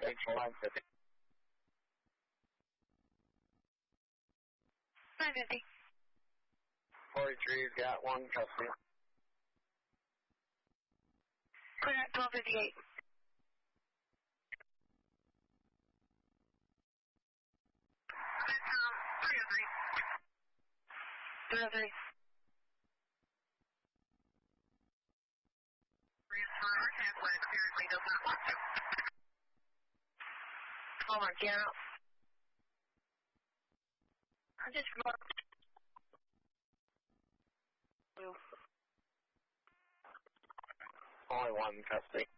Central line 50. 950. 43's got one customer. Clear at 1258. 303. 303. Transfer, halfway apparently does not want to. Hallmark, get out. I just marked. Only one custody.